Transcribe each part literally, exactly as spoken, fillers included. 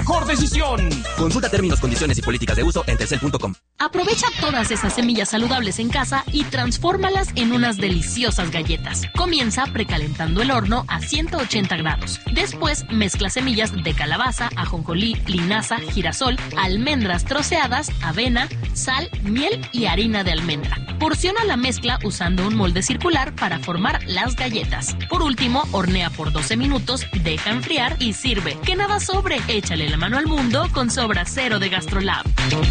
mejor decisión. Consulta términos, condiciones y políticas de uso en telcel punto com. Aprovecha todas esas semillas saludables en casa y transfórmalas en unas deliciosas galletas. Comienza precalentando el horno a ciento ochenta grados. Después mezcla semillas de calabaza, ajonjolí, linaza, girasol, almendras troceadas, avena, sal, miel y harina de almendra. Porciona la mezcla usando un molde circular para formar las galletas. Por último, hornea por doce minutos, deja enfriar y sirve. Que nada sobre, échale la mano al mundo con Sobra Cero de GastroLab.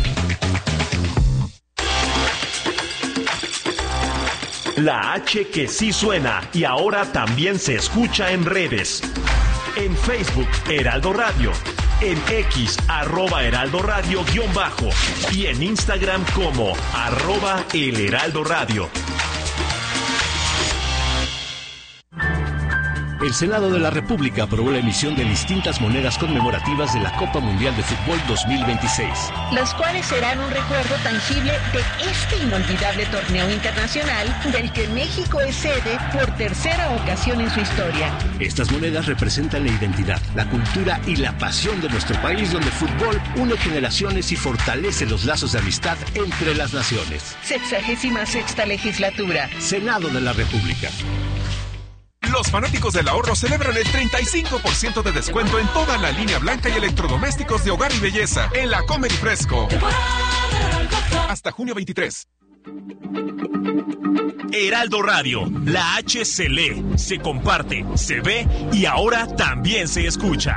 La H que sí suena y ahora también se escucha en redes. En Facebook, Heraldo Radio. En X, arroba Heraldo Radio guión bajo. Y en Instagram como arroba El Heraldo Radio. El Senado de la República aprobó la emisión de distintas monedas conmemorativas de la Copa Mundial de Fútbol dos mil veintiséis. Las cuales serán un recuerdo tangible de este inolvidable torneo internacional del que México es sede por tercera ocasión en su historia. Estas monedas representan la identidad, la cultura y la pasión de nuestro país, donde el fútbol une generaciones y fortalece los lazos de amistad entre las naciones. Sexagésima sexta legislatura. Senado de la República. Los fanáticos del ahorro celebran el treinta y cinco por ciento de descuento en toda la línea blanca y electrodomésticos de hogar y belleza en la Comer y Fresco. Hasta junio veintitrés. Heraldo Radio, la H se lee, se comparte, se ve y ahora también se escucha.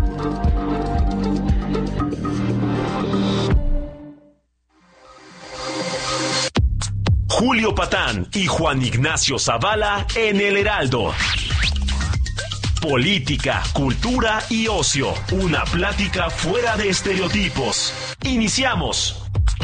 Julio Patán y Juan Ignacio Zavala en El Heraldo. Política, cultura y ocio. Una plática fuera de estereotipos. Iniciamos.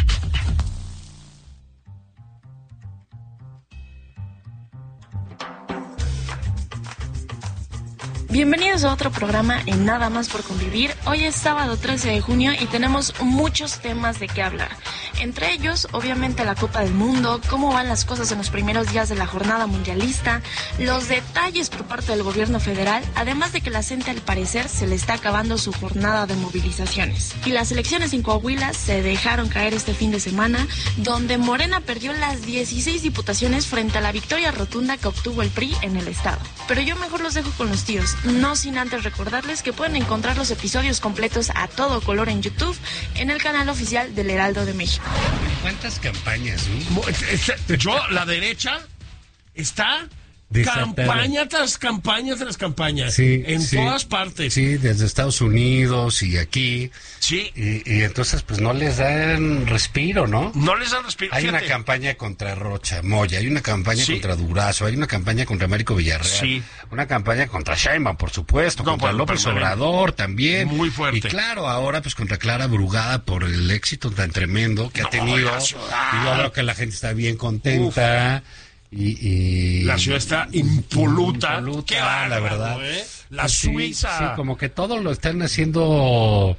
Bienvenidos a otro programa en Nada Más por Convivir. Hoy es sábado trece de junio y tenemos muchos temas de qué hablar. Entre ellos, obviamente, la Copa del Mundo, cómo van las cosas en los primeros días de la jornada mundialista, los detalles por parte del gobierno federal, además de que la gente al parecer se le está acabando su jornada de movilizaciones. Y las elecciones en Coahuila se dejaron caer este fin de semana, donde Morena perdió las dieciséis diputaciones frente a la victoria rotunda que obtuvo el P R I en el estado. Pero yo mejor los dejo con los tíos, no sin antes recordarles que pueden encontrar los episodios completos a todo color en YouTube, en el canal oficial del Heraldo de México. ¿Cuántas campañas? ¿no? Yo, la derecha está Desatada. campaña tras campaña tras campaña. Sí, en sí, todas partes. Sí, desde Estados Unidos y aquí. Sí. Y, y entonces, pues no les dan respiro, ¿no? No les dan respiro. Hay Fíjate. una campaña contra Rocha Moya, hay una campaña Sí. contra Durazo, hay una campaña contra Américo Villarreal. Sí. Una campaña contra Sheinbaum, por supuesto, No, contra bueno, López pero- Obrador también. Muy fuerte. Y claro, ahora pues contra Clara Brugada por el éxito tan tremendo que No, ha tenido. la ciudad. Y yo creo que la gente está bien contenta. Y, y La ciudad está impoluta. impoluta, Qué bárbaro, la verdad. ¿eh? La Pues sí, Suiza. sí, como que todo lo están haciendo,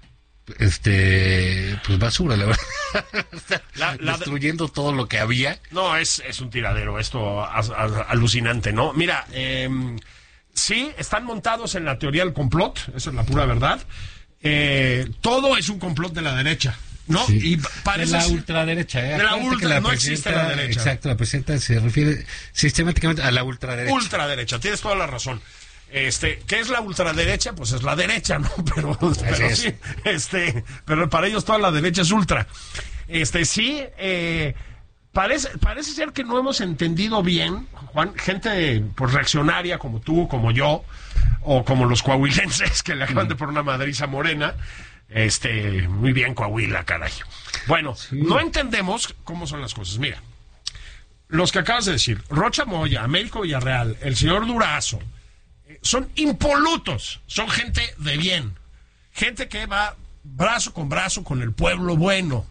este, pues basura, la verdad. La- la- Destruyendo todo lo que había. No, es, es un tiradero esto a- a- alucinante, ¿no? Mira, eh, sí, están montados en la teoría del complot, esa es la pura verdad. Eh, todo es un complot de la derecha, ¿no? Sí. Y parece de la ser- ultraderecha, ¿eh? De la Acuérdate ultra, que no existe la derecha. Exacto, la presidenta se refiere sistemáticamente a la ultraderecha. Ultraderecha, tienes toda la razón. Este, ¿qué es la ultraderecha? Pues es la derecha, ¿no? Pero, pero es. sí, este, pero para ellos toda la derecha es ultra. Este, sí, eh, parece, parece ser que no hemos entendido bien, Juan, gente pues reaccionaria como tú, como yo, o como los coahuilenses que le acaban de poner una madriza Morena. Este, muy bien Coahuila, caray. Bueno, Sí. no entendemos cómo son las cosas. Mira, los que acabas de decir, Rocha Moya, Américo Villarreal, el señor Durazo, eh, son impolutos, son gente de bien, gente que va brazo con brazo con el pueblo bueno.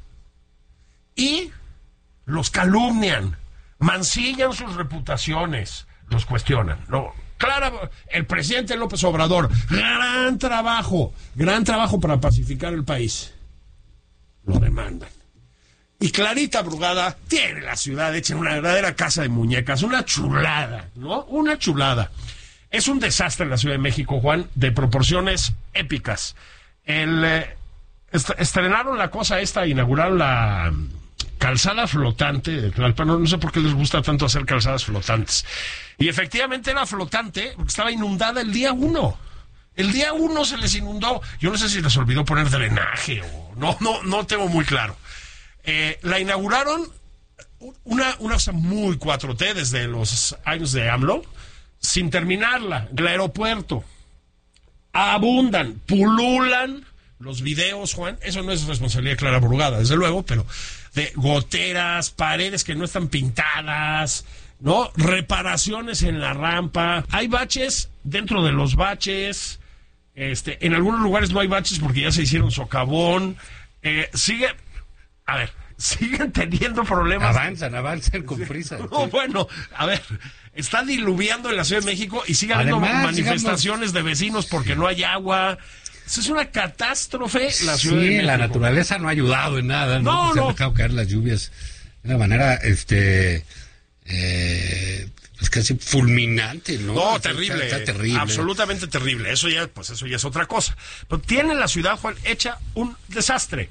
Y los calumnian, mancillan sus reputaciones, los cuestionan. No, Clara, el presidente López Obrador, gran trabajo, gran trabajo para pacificar el país. Lo demandan. Y Clarita Brugada tiene la ciudad hecha una verdadera casa de muñecas, una chulada, ¿no? Una chulada. Es un desastre en la Ciudad de México, Juan, de proporciones épicas. El, eh, est- estrenaron la cosa esta, inauguraron la calzada flotante de Tlalpan. No, no sé por qué les gusta tanto hacer calzadas flotantes. Y efectivamente era flotante porque estaba inundada el día uno. El día uno se les inundó. Yo no sé si les olvidó poner drenaje o no, no, no tengo muy claro. Eh, la inauguraron una, una cosa muy cuatro T desde los años de AMLO, sin terminarla. El aeropuerto. Abundan, pululan los videos, Juan. Eso no es responsabilidad de Clara Brugada, desde luego, pero de goteras, paredes que no están pintadas, ¿no? Reparaciones en la rampa. Hay baches dentro de los baches. Este, en algunos lugares no hay baches porque ya se hicieron socavón. Eh, sigue, a ver, siguen teniendo problemas. Avanzan, avanzan con prisa. No, bueno, a ver, está diluviando en la Ciudad de México y sigue habiendo Además, manifestaciones digamos, de vecinos porque no hay agua. Eso es una catástrofe la Ciudad sí, de México. La naturaleza no ha ayudado en nada, ¿no? No, Se no. han dejado caer las lluvias de una manera, este, eh, pues casi fulminante, ¿no? No, Está, terrible, está, está terrible. Absolutamente terrible. Eso ya, pues eso ya es otra cosa. Pero tiene la ciudad, Juan, hecha un desastre.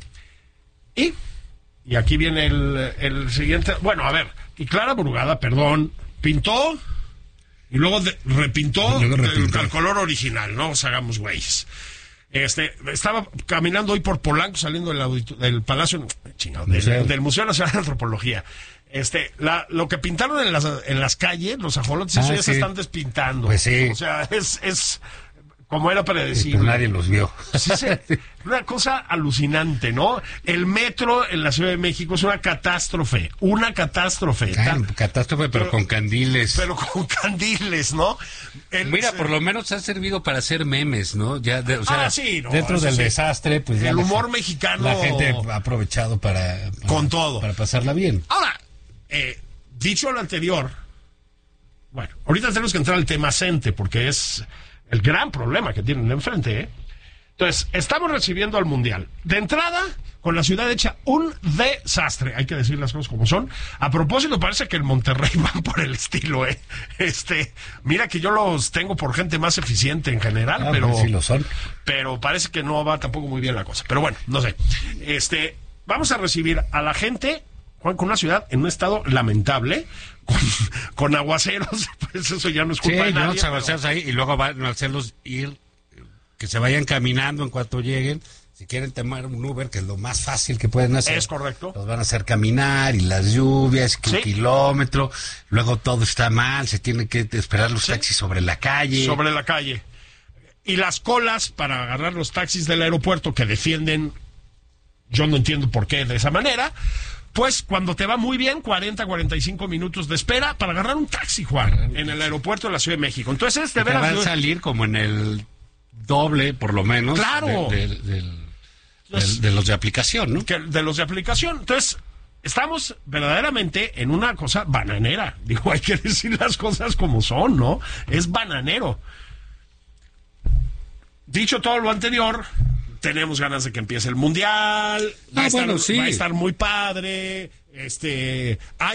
Y, y aquí viene el, el siguiente. Bueno, a ver, y Clara Brugada, perdón, pintó y luego de, repintó, luego repintó. El, el color original, no os hagamos güeyes. Este, estaba caminando hoy por Polanco, saliendo del, audito, del Palacio, chingado, del, del Museo Nacional de Antropología. Este, la, lo que pintaron en las, en las calles, los ajolotes, ah, eso ya sí. Se están despintando. Pues sí. O sea, es, es como era predecible. Pues nadie los vio. Sí, sí, una cosa alucinante, ¿no? El metro en la Ciudad de México es una catástrofe, una catástrofe. Ay, catástrofe, pero, pero con candiles. Pero con candiles, ¿no? El, Mira, por lo menos ha servido para hacer memes, ¿no? Ya, de, o sea, ah, sí, no, dentro del sí. desastre, pues ya el humor la, mexicano. La gente ha aprovechado para, para con todo, para pasarla bien. Ahora, eh, dicho lo anterior, bueno, ahorita tenemos que entrar al tema CENTE porque es el gran problema que tienen enfrente, ¿eh? Entonces, estamos recibiendo al Mundial. De entrada, con la ciudad hecha un desastre. Hay que decir las cosas como son. A propósito, parece que el Monterrey van por el estilo, ¿eh? Este, mira que yo los tengo por gente más eficiente en general, ah, pero... Pues sí lo son. Pero parece que no va tampoco muy bien la cosa. Pero bueno, no sé. Este, vamos a recibir a la gente, Juan, con una ciudad en un estado lamentable, con, con aguaceros, pues eso ya no es culpa sí, de nadie. Sí, pero... aguaceros ahí y luego van a hacerlos ir, que se vayan caminando en cuanto lleguen. Si quieren tomar un Uber, que es lo más fácil que pueden hacer. Es correcto. Los van a hacer caminar y las lluvias, que ¿sí? un kilómetro, luego todo está mal, se tienen que esperar los ¿sí? taxis sobre la calle. Sobre la calle. Y las colas para agarrar los taxis del aeropuerto que defienden, yo no entiendo por qué de esa manera. Pues cuando te va muy bien, cuarenta, cuarenta y cinco minutos de espera para agarrar un taxi, Juan, en el aeropuerto de la Ciudad de México. Entonces, de veras... van a salir como en el doble, por lo menos, claro. de, de, de, de, los, de, de los de aplicación, ¿no? Que, de los de aplicación. Entonces, estamos verdaderamente en una cosa bananera. Digo, hay que decir las cosas como son, ¿no? Es bananero. Dicho todo lo anterior... Tenemos ganas de que empiece el Mundial. Va, ah, a, estar, bueno, sí. va a estar muy padre. Este, hay